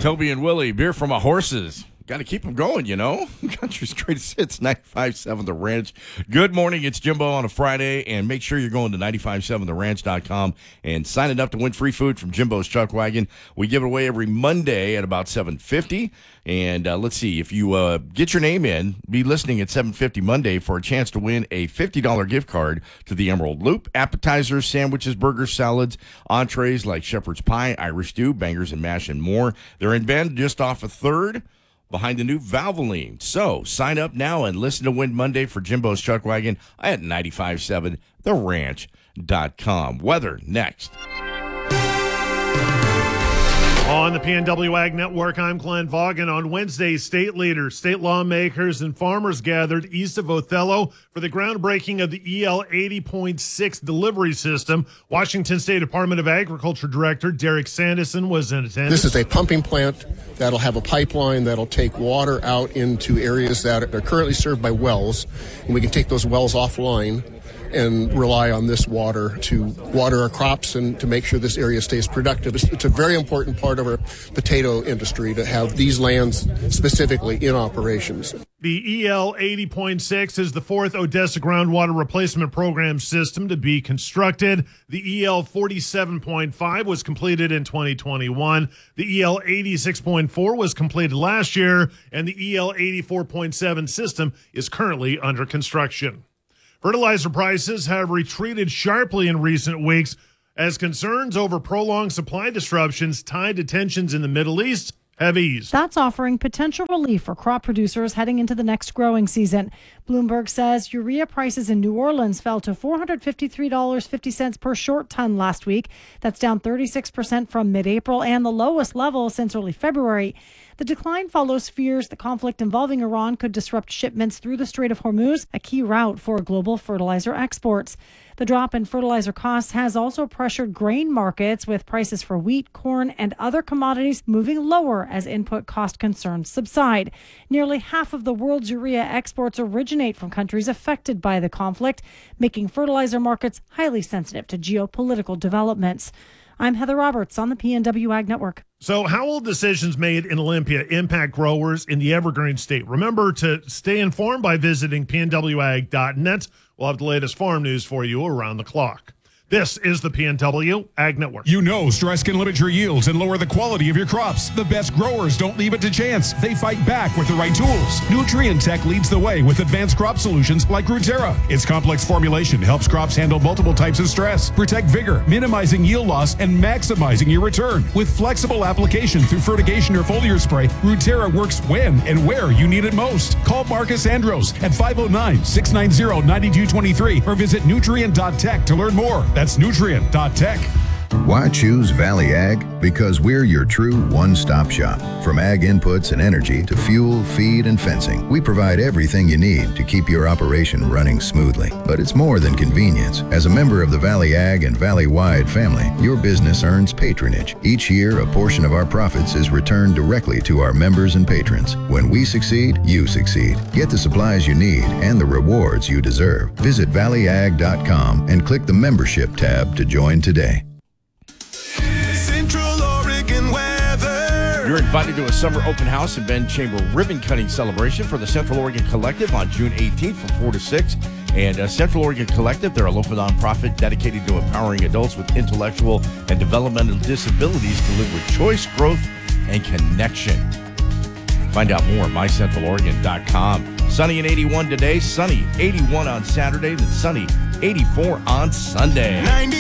Toby and Willie, beer from our horses. Got to keep them going, you know. Country's greatest hits, 95.7 The Ranch. Good morning. It's Jimbo on a Friday, and make sure you're going to 957theranch.com and signing up to win free food from Jimbo's Chuck Wagon. We give it away every Monday at about 7:50. And let's see, if you get your name in, be listening at 7:50 Monday for a chance to win a $50 gift card to the Emerald Loop. Appetizers, sandwiches, burgers, salads, entrees like shepherd's pie, Irish stew, bangers and mash, and more. They're in Bend, just off of 3rd. Behind the new Valvoline. So sign up now and listen to Win Monday for Jimbo's Chuck Wagon at 957theranch.com. Weather next. On the PNW Ag Network, I'm Glenn Vaughan. On Wednesday, state leaders, state lawmakers, and farmers gathered east of Othello for the groundbreaking of the EL 80.6 delivery system. Washington State Department of Agriculture Director Derek Sanderson was in attendance. This is a pumping plant that'll have a pipeline that'll take water out into areas that are currently served by wells, and we can take those wells offline and rely on this water to water our crops and to make sure this area stays productive. It's a very important part of our potato industry to have these lands specifically in operations. The EL 80.6 is the fourth Odessa groundwater replacement program system to be constructed. The EL 47.5 was completed in 2021. The EL 86.4 was completed last year, and the EL 84.7 system is currently under construction. Fertilizer prices have retreated sharply in recent weeks as concerns over prolonged supply disruptions tied to tensions in the Middle East have eased. That's offering potential relief for crop producers heading into the next growing season. Bloomberg says urea prices in New Orleans fell to $453.50 per short ton last week. That's down 36% from mid-April and the lowest level since early February. The decline follows fears the conflict involving Iran could disrupt shipments through the Strait of Hormuz, a key route for global fertilizer exports. The drop in fertilizer costs has also pressured grain markets, with prices for wheat, corn, and other commodities moving lower as input cost concerns subside. Nearly half of the world's urea exports originate from countries affected by the conflict, making fertilizer markets highly sensitive to geopolitical developments. I'm Heather Roberts on the PNW Ag Network. So how will decisions made in Olympia impact growers in the Evergreen State? Remember to stay informed by visiting pnwag.net. We'll have the latest farm news for you around the clock. This is the PNW Ag Network. You know stress can limit your yields and lower the quality of your crops. The best growers don't leave it to chance. They fight back with the right tools. Nutrient Tech leads the way with advanced crop solutions like Ruterra. Its complex formulation helps crops handle multiple types of stress, protect vigor, minimizing yield loss, and maximizing your return. With flexible application through fertigation or foliar spray, Ruterra works when and where you need it most. Call Marcus Andros at 509-690-9223 or visit nutrient.tech to learn more. That's nutrient.tech. Why choose Valley Ag? Because we're your true one-stop shop. From ag inputs and energy to fuel, feed, and fencing, we provide everything you need to keep your operation running smoothly. But it's more than convenience. As a member of the Valley Ag and Valley-wide family, your business earns patronage. Each year, a portion of our profits is returned directly to our members and patrons. When we succeed, you succeed. Get the supplies you need and the rewards you deserve. Visit valleyag.com and click the membership tab to join today. You're invited to a summer open house and Bend Chamber ribbon cutting celebration for the Central Oregon Collective on June 18th from 4 to 6. And Central Oregon Collective, they're a local nonprofit dedicated to empowering adults with intellectual and developmental disabilities to live with choice, growth, and connection. Find out more at mycentraloregon.com. Sunny and 81 today, sunny 81 on Saturday, then sunny 84 on Sunday.